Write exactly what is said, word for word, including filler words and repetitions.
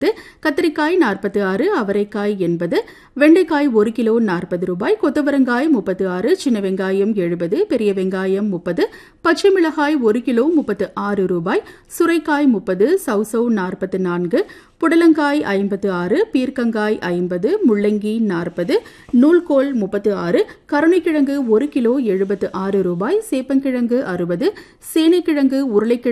கத்திரிக்காய் நாற்பத்தி ஆறு, அவரைக்காய் எண்பது, வெண்டைக்காய் ஒரு கிலோ நாற்பது ரூபாய், கொத்தவரங்காய் முப்பத்தி ஆறு, சின்ன வெங்காயம் எழுபது, பெரிய வெங்காயம் முப்பது, பச்சை மிளகாய் ஒரு கிலோ முப்பத்து ஆறு ரூபாய், சுரைக்காய் முப்பது, சௌசௌ நாற்பத்தி நான்கு, புடலங்காய் ஐம்பத்து ஆறு, பீர்க்கங்காய் ஐம்பது, முள்ளங்கி நாற்பது, நூல்கோல் முப்பத்து ஆறு, கருணைக்கிழங்கு ஒரு கிலோ எழுபத்து ஆறு ரூபாய், சேப்பங்கிழங்கு அறுபது, சேனைக்கிழங்கு உருளைக்கிழங்கு